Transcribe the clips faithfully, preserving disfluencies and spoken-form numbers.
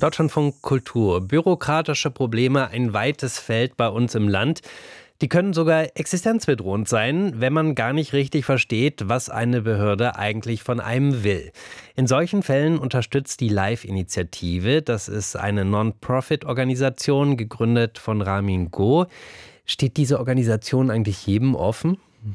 Deutschlandfunk Kultur. Bürokratische Probleme, ein weites Feld bei uns im Land. Die können sogar existenzbedrohend sein, wenn man gar nicht richtig versteht, was eine Behörde eigentlich von einem will. In solchen Fällen unterstützt die Live-Initiative, das ist eine Non-Profit-Organisation, gegründet von Ramin Go. Steht diese Organisation eigentlich jedem offen?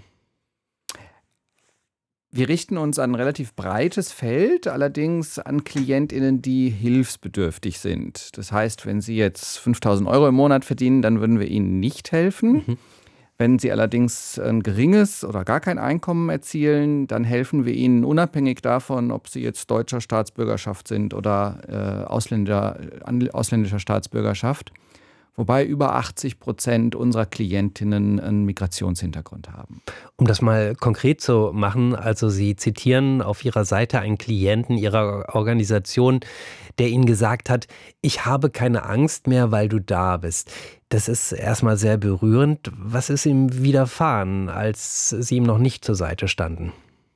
Wir richten uns an ein relativ breites Feld, allerdings an KlientInnen, die hilfsbedürftig sind. Das heißt, wenn Sie jetzt fünftausend Euro im Monat verdienen, dann würden wir Ihnen nicht helfen. Mhm. Wenn Sie allerdings ein geringes oder gar kein Einkommen erzielen, dann helfen wir Ihnen unabhängig davon, ob Sie jetzt deutscher Staatsbürgerschaft sind oder äh, Ausländer, ausländischer Staatsbürgerschaft. Wobei über achtzig Prozent unserer Klientinnen einen Migrationshintergrund haben. Um das mal konkret zu machen, also Sie zitieren auf Ihrer Seite einen Klienten Ihrer Organisation, der Ihnen gesagt hat, ich habe keine Angst mehr, weil du da bist. Das ist erstmal sehr berührend. Was ist ihm widerfahren, als Sie ihm noch nicht zur Seite standen?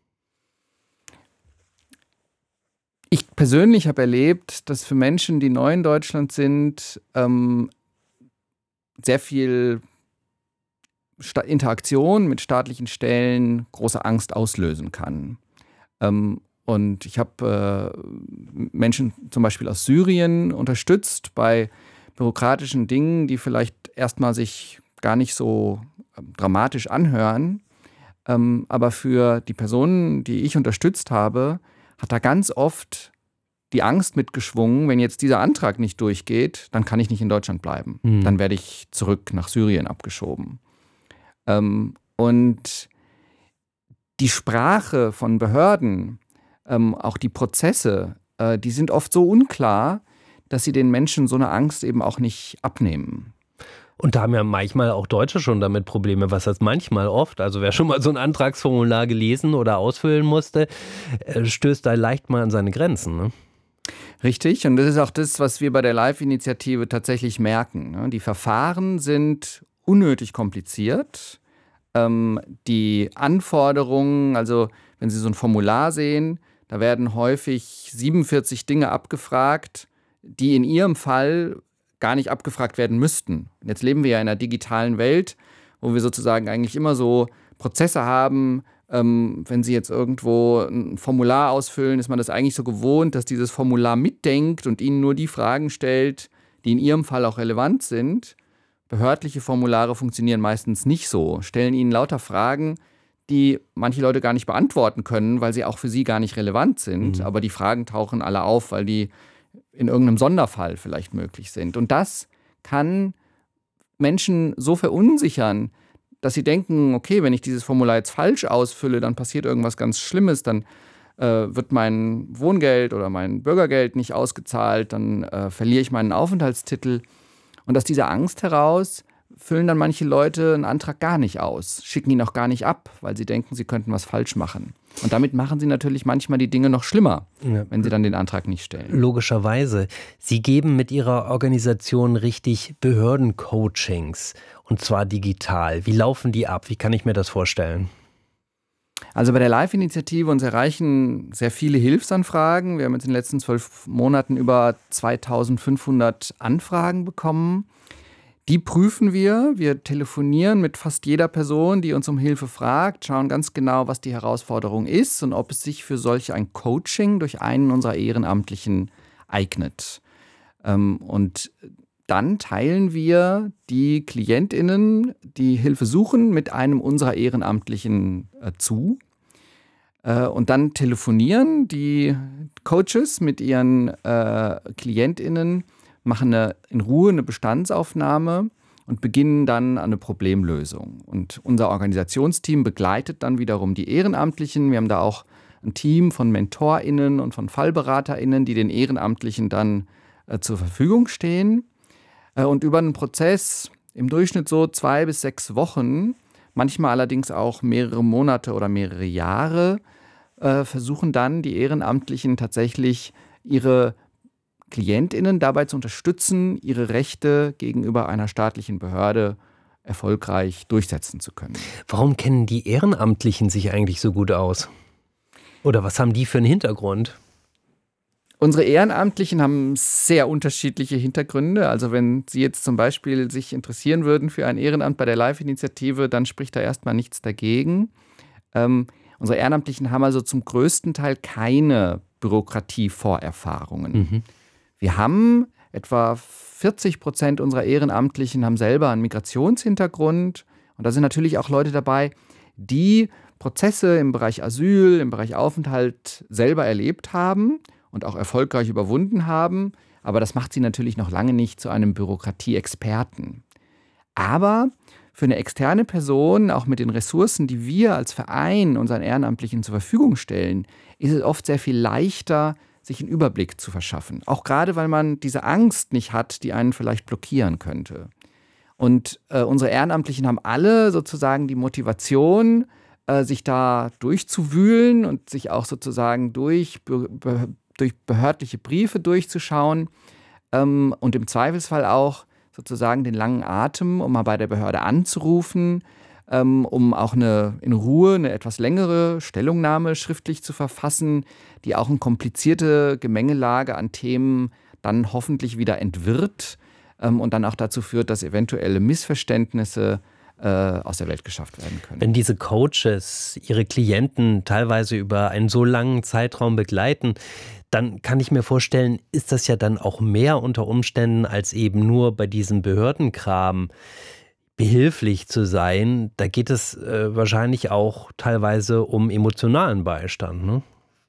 Ich persönlich habe erlebt, dass für Menschen, die neu in Deutschland sind, ähm, sehr viel Interaktion mit staatlichen Stellen große Angst auslösen kann. Ähm, und ich habe äh, Menschen zum Beispiel aus Syrien unterstützt bei bürokratischen Dingen, die vielleicht erstmal sich gar nicht so ähm, dramatisch anhören. Ähm, aber für die Personen, die ich unterstützt habe, hat da ganz oft die Angst mitgeschwungen, wenn jetzt dieser Antrag nicht durchgeht, dann kann ich nicht in Deutschland bleiben. Mhm. Dann werde ich zurück nach Syrien abgeschoben. Ähm, und die Sprache von Behörden, ähm, auch die Prozesse, äh, die sind oft so unklar, dass sie den Menschen so eine Angst eben auch nicht abnehmen. Und da haben ja manchmal auch Deutsche schon damit Probleme, was heißt manchmal oft. Also wer schon mal so ein Antragsformular gelesen oder ausfüllen musste, stößt da leicht mal an seine Grenzen, ne? Richtig, und das ist auch das, was wir bei der Live-Initiative tatsächlich merken. Die Verfahren sind unnötig kompliziert. Ähm, die Anforderungen, also wenn Sie so ein Formular sehen, da werden häufig siebenundvierzig Dinge abgefragt, die in Ihrem Fall gar nicht abgefragt werden müssten. Und jetzt leben wir ja in einer digitalen Welt, wo wir sozusagen eigentlich immer so Prozesse haben. Ähm, wenn Sie jetzt irgendwo ein Formular ausfüllen, ist man das eigentlich so gewohnt, dass dieses Formular mitdenkt und Ihnen nur die Fragen stellt, die in Ihrem Fall auch relevant sind. Behördliche Formulare funktionieren meistens nicht so, stellen Ihnen lauter Fragen, die manche Leute gar nicht beantworten können, weil sie auch für Sie gar nicht relevant sind. Mhm. Aber die Fragen tauchen alle auf, weil die in irgendeinem Sonderfall vielleicht möglich sind. Und das kann Menschen so verunsichern, dass sie denken, okay, wenn ich dieses Formular jetzt falsch ausfülle, dann passiert irgendwas ganz Schlimmes, dann äh, wird mein Wohngeld oder mein Bürgergeld nicht ausgezahlt, dann äh, verliere ich meinen Aufenthaltstitel. Und aus dieser Angst heraus füllen dann manche Leute einen Antrag gar nicht aus, schicken ihn auch gar nicht ab, weil sie denken, sie könnten was falsch machen. Und damit machen sie natürlich manchmal die Dinge noch schlimmer, ja, wenn sie dann den Antrag nicht stellen. Logischerweise. Sie geben mit Ihrer Organisation richtig Behördencoachings, und zwar digital. Wie laufen die ab? Wie kann ich mir das vorstellen? Also bei der Live-Initiative, uns erreichen sehr viele Hilfsanfragen. Wir haben jetzt in den letzten zwölf Monaten über zweitausendfünfhundert Anfragen bekommen. Die prüfen wir. Wir telefonieren mit fast jeder Person, die uns um Hilfe fragt, schauen ganz genau, was die Herausforderung ist und ob es sich für solch ein Coaching durch einen unserer Ehrenamtlichen eignet. Und dann teilen wir die KlientInnen, die Hilfe suchen, mit einem unserer Ehrenamtlichen äh, zu. Äh, und dann telefonieren die Coaches mit ihren äh, KlientInnen, machen eine, in Ruhe eine Bestandsaufnahme und beginnen dann eine Problemlösung. Und unser Organisationsteam begleitet dann wiederum die Ehrenamtlichen. Wir haben da auch ein Team von MentorInnen und von FallberaterInnen, die den Ehrenamtlichen dann äh, zur Verfügung stehen. Und über einen Prozess im Durchschnitt so zwei bis sechs Wochen, manchmal allerdings auch mehrere Monate oder mehrere Jahre, äh, versuchen dann die Ehrenamtlichen tatsächlich ihre KlientInnen dabei zu unterstützen, ihre Rechte gegenüber einer staatlichen Behörde erfolgreich durchsetzen zu können. Warum kennen die Ehrenamtlichen sich eigentlich so gut aus? Oder was haben die für einen Hintergrund? Unsere Ehrenamtlichen haben sehr unterschiedliche Hintergründe. Also wenn Sie jetzt zum Beispiel sich interessieren würden für ein Ehrenamt bei der Live-Initiative, dann spricht da erstmal nichts dagegen. Ähm, unsere Ehrenamtlichen haben also zum größten Teil keine Bürokratie-Vorerfahrungen. Mhm. Wir haben etwa vierzig Prozent unserer Ehrenamtlichen haben selber einen Migrationshintergrund. Und da sind natürlich auch Leute dabei, die Prozesse im Bereich Asyl, im Bereich Aufenthalt selber erlebt haben und auch erfolgreich überwunden haben. Aber das macht sie natürlich noch lange nicht zu einem Bürokratie-Experten. Aber für eine externe Person, auch mit den Ressourcen, die wir als Verein unseren Ehrenamtlichen zur Verfügung stellen, ist es oft sehr viel leichter, sich einen Überblick zu verschaffen. Auch gerade, weil man diese Angst nicht hat, die einen vielleicht blockieren könnte. Und äh, unsere Ehrenamtlichen haben alle sozusagen die Motivation, äh, sich da durchzuwühlen und sich auch sozusagen durch, be be durch behördliche Briefe durchzuschauen ähm, und im Zweifelsfall auch sozusagen den langen Atem, um mal bei der Behörde anzurufen, ähm, um auch eine, in Ruhe eine etwas längere Stellungnahme schriftlich zu verfassen, die auch eine komplizierte Gemengelage an Themen dann hoffentlich wieder entwirrt ähm, und dann auch dazu führt, dass eventuelle Missverständnisse äh, aus der Welt geschafft werden können. Wenn diese Coaches ihre Klienten teilweise über einen so langen Zeitraum begleiten, dann kann ich mir vorstellen, ist das ja dann auch mehr unter Umständen als eben nur bei diesem Behördenkram behilflich zu sein. Da geht es äh, wahrscheinlich auch teilweise um emotionalen Beistand, ne?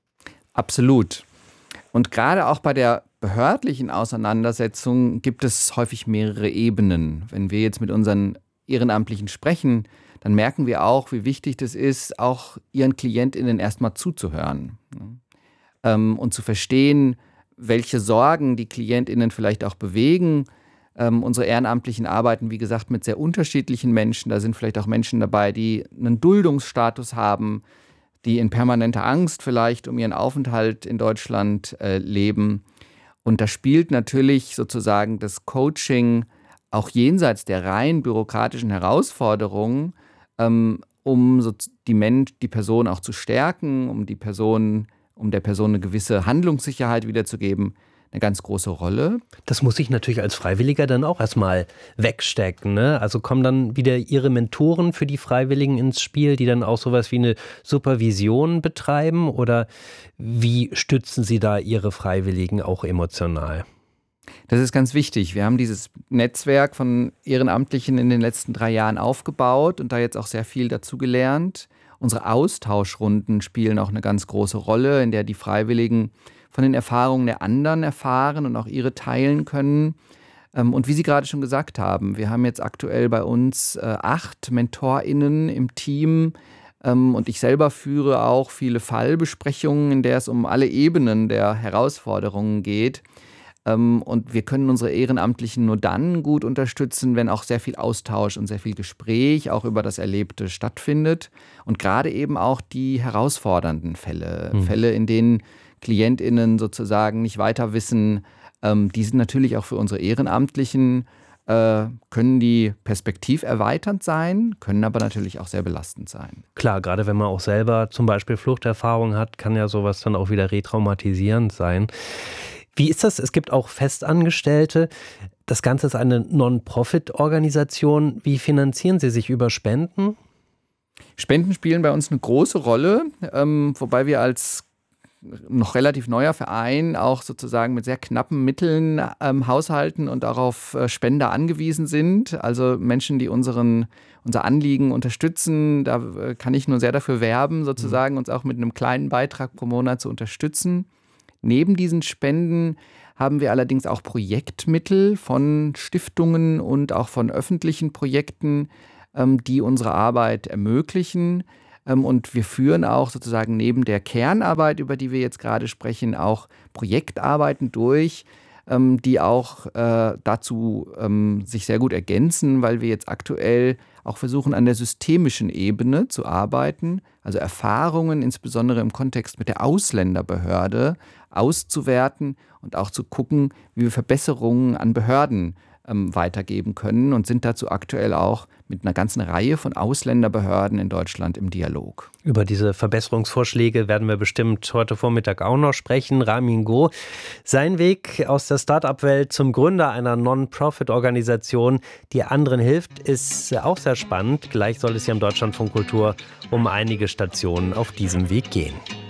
Absolut. Und gerade auch bei der behördlichen Auseinandersetzung gibt es häufig mehrere Ebenen. Wenn wir jetzt mit unseren Ehrenamtlichen sprechen, dann merken wir auch, wie wichtig es ist, auch ihren KlientInnen erstmal zuzuhören. Ähm, und zu verstehen, welche Sorgen die KlientInnen vielleicht auch bewegen. Ähm, unsere Ehrenamtlichen arbeiten, wie gesagt, mit sehr unterschiedlichen Menschen. Da sind vielleicht auch Menschen dabei, die einen Duldungsstatus haben, die in permanenter Angst vielleicht um ihren Aufenthalt in Deutschland äh, leben. Und da spielt natürlich sozusagen das Coaching auch jenseits der rein bürokratischen Herausforderungen, ähm, um so die, Mensch, die Person auch zu stärken, um die Person um der Person eine gewisse Handlungssicherheit wiederzugeben, eine ganz große Rolle. Das muss ich natürlich als Freiwilliger dann auch erstmal wegstecken, ne? Also kommen dann wieder Ihre Mentoren für die Freiwilligen ins Spiel, die dann auch sowas wie eine Supervision betreiben? Oder wie stützen Sie da Ihre Freiwilligen auch emotional? Das ist ganz wichtig. Wir haben dieses Netzwerk von Ehrenamtlichen in den letzten drei Jahren aufgebaut und da jetzt auch sehr viel dazu gelernt. Unsere Austauschrunden spielen auch eine ganz große Rolle, in der die Freiwilligen von den Erfahrungen der anderen erfahren und auch ihre teilen können. Und wie Sie gerade schon gesagt haben, wir haben jetzt aktuell bei uns acht MentorInnen im Team und ich selber führe auch viele Fallbesprechungen, in der es um alle Ebenen der Herausforderungen geht. Und wir können unsere Ehrenamtlichen nur dann gut unterstützen, wenn auch sehr viel Austausch und sehr viel Gespräch auch über das Erlebte stattfindet. Und gerade eben auch die herausfordernden Fälle, mhm. Fälle, in denen KlientInnen sozusagen nicht weiter wissen, ähm, die sind natürlich auch für unsere Ehrenamtlichen, äh, können die perspektiverweiternd sein, können aber natürlich auch sehr belastend sein. Klar, gerade wenn man auch selber zum Beispiel Fluchterfahrung hat, kann ja sowas dann auch wieder retraumatisierend sein. Wie ist das? Es gibt auch Festangestellte. Das Ganze ist eine Non-Profit-Organisation. Wie finanzieren Sie sich über Spenden? Spenden spielen bei uns eine große Rolle, ähm, wobei wir als noch relativ neuer Verein auch sozusagen mit sehr knappen Mitteln ähm, haushalten und auch auf äh, Spender angewiesen sind. Also Menschen, die unseren, unser Anliegen unterstützen, da äh, kann ich nur sehr dafür werben, sozusagen uns auch mit einem kleinen Beitrag pro Monat zu unterstützen. Neben diesen Spenden haben wir allerdings auch Projektmittel von Stiftungen und auch von öffentlichen Projekten, ähm, die unsere Arbeit ermöglichen. Ähm, und wir führen auch sozusagen neben der Kernarbeit, über die wir jetzt gerade sprechen, auch Projektarbeiten durch, ähm, die auch äh, dazu ähm, sich sehr gut ergänzen, weil wir jetzt aktuell auch versuchen, an der systemischen Ebene zu arbeiten, also Erfahrungen insbesondere im Kontext mit der Ausländerbehörde auszuwerten und auch zu gucken, wie wir Verbesserungen an Behörden ähm, weitergeben können und sind dazu aktuell auch mit einer ganzen Reihe von Ausländerbehörden in Deutschland im Dialog. Über diese Verbesserungsvorschläge werden wir bestimmt heute Vormittag auch noch sprechen. Ramin Go, sein Weg aus der Start-up-Welt zum Gründer einer Non-Profit-Organisation, die anderen hilft, ist auch sehr spannend. Gleich soll es hier im Deutschlandfunk Kultur um einige Stationen auf diesem Weg gehen.